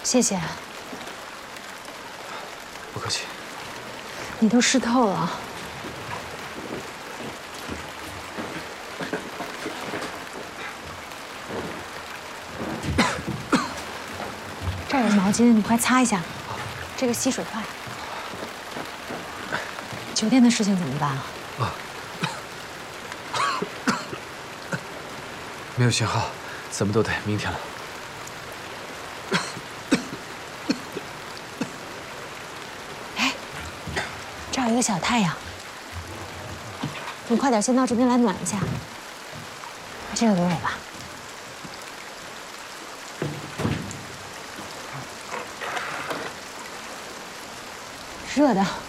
谢谢。 不客气。 你都湿透了。这儿有毛巾，你快擦一下。这个吸水快。酒店的事情怎么办啊？ 没有信号，怎么都得明天了。 哎，这儿有一个小太阳，你快点先到这边来暖一下。把这个给我吧。热的。